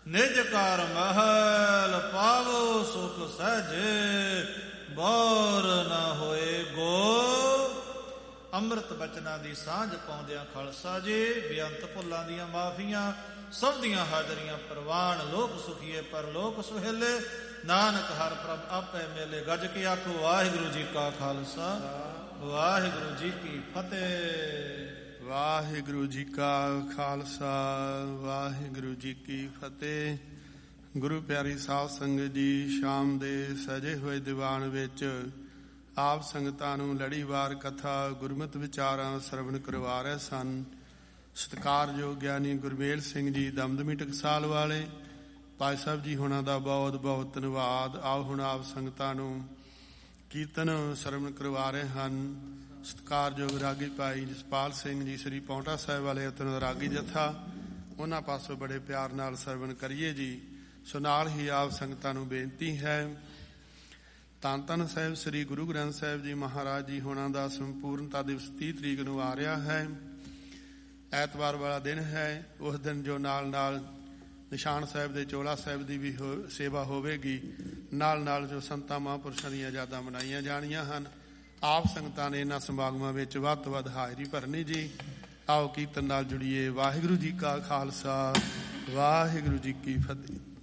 ਨਿਜ ਘਰ ਮਹਲ ਪਾਵੋ ਸੁਖ ਸਹਿਜੇ, ਬੋਰ ਨਾ ਹੋਏ ਗੋ। ਅੰਮ੍ਰਿਤ ਬਚਨਾਂ ਦੀ ਸਾਂਝ ਪਾਉਂਦਿਆਂ ਖਾਲਸਾ ਜੀ, ਬੇਅੰਤ ਭੁੱਲਾਂ ਦੀਆਂ ਮਾਫੀਆਂ, ਸਭ ਦੀਆਂ ਹਾਜ਼ਰੀਆਂ ਪ੍ਰਵਾਨ। ਲੋਕ ਸੁਖੀਏ ਪਰਲੋਕ ਸੁਹੇਲੇ, ਨਾਨਕ ਹਰ ਪ੍ਰਭ ਆਪੇ ਮੇਲੇ। ਗੱਜ ਕੇ ਆਖੋ ਵਾਹਿਗੁਰੂ ਜੀ ਕਾ ਖਾਲਸਾ, ਵਾਹਿਗੁਰੂ ਜੀ ਕੀ ਫਤਿਹ। ਵਾਹਿਗੁਰੂ ਜੀ ਕਾ ਖਾਲਸਾ, ਵਾਹਿਗੁਰੂ ਜੀ ਕੀ ਫਤਿਹ। ਗੁਰੂ ਪਿਆਰੀ ਸਾਧ ਸੰਗਤ ਜੀ, ਸ਼ਾਮ ਦੇ ਸਜੇ ਹੋਏ ਦੀਵਾਨ ਵਿੱਚ ਆਪ ਸੰਗਤਾਂ ਨੂੰ ਲੜੀਵਾਰ ਕਥਾ ਗੁਰਮਤਿ ਵਿਚਾਰਾਂ ਸਰਵਣ ਕਰਵਾ ਰਹੇ ਸਨ। ਸਤਿਕਾਰਯੋਗ ਗਿਆਨੀ ਗੁਰਮੇਲ ਸਿੰਘ ਜੀ ਦਮਦਮੀ ਟਕਸਾਲ ਵਾਲੇ, ਭਾਈ ਸਾਹਿਬ ਜੀ ਹੁਣਾਂ ਦਾ ਬਹੁਤ ਬਹੁਤ ਧੰਨਵਾਦ। ਆਓ ਹੁਣ ਆਪ ਸੰਗਤਾਂ ਨੂੰ ਕੀਰਤਨ ਸਰਵਣ ਕਰਵਾ ਰਹੇ ਹਨ। ਸਤਿਕਾਰਯੋਗ ਰਾਗੀ ਭਾਈ ਜਸਪਾਲ ਸਿੰਘ ਜੀ ਸ੍ਰੀ ਪੌਂਟਾ ਸਾਹਿਬ ਵਾਲੇ ਉਤਨ ਰਾਗੀ ਜਥਾ, ਉਹਨਾਂ ਪਾਸੋਂ ਬੜੇ ਪਿਆਰ ਨਾਲ ਸਰਵਣ ਕਰੀਏ ਜੀ। ਸੋ ਨਾਲ ਹੀ ਆਪ ਸੰਗਤਾਂ ਨੂੰ ਬੇਨਤੀ ਹੈ, ਧੰਨ ਧੰਨ ਸਾਹਿਬ ਸ੍ਰੀ ਗੁਰੂ ਗ੍ਰੰਥ ਸਾਹਿਬ ਜੀ ਮਹਾਰਾਜ ਜੀ ਹੁਣਾਂ ਦਾ ਸੰਪੂਰਨਤਾ ਦਿਵਸ 30 ਤਰੀਕ ਨੂੰ ਆ ਰਿਹਾ ਹੈ। ਐਤਵਾਰ ਵਾਲਾ ਦਿਨ ਹੈ। ਉਸ ਦਿਨ ਜੋ ਨਾਲ ਨਾਲ ਨਿਸ਼ਾਨ ਸਾਹਿਬ ਦੇ ਚੋਲਾ ਸਾਹਿਬ ਦੀ ਵੀ ਸੇਵਾ ਹੋਵੇਗੀ, ਨਾਲ ਨਾਲ ਜੋ ਸੰਤਾਂ ਮਹਾਂਪੁਰਸ਼ਾਂ ਦੀਆਂ ਯਾਦਾਂ ਮਨਾਈਆਂ ਜਾਣੀਆਂ ਹਨ। ਆਪ ਸੰਗਤਾਂ ਨੇ ਇਹਨਾਂ ਸਮਾਗਮਾਂ ਵਿੱਚ ਵੱਧ ਤੋਂ ਵੱਧ ਹਾਜ਼ਰੀ ਭਰਨੀ ਜੀ। ਆਓ ਕੀਰਤਨ ਨਾਲ ਜੁੜੀਏ। ਵਾਹਿਗੁਰੂ ਜੀ ਕਾ ਖਾਲਸਾ, ਵਾਹਿਗੁਰੂ ਜੀ ਕੀ ਫਤਿਹ।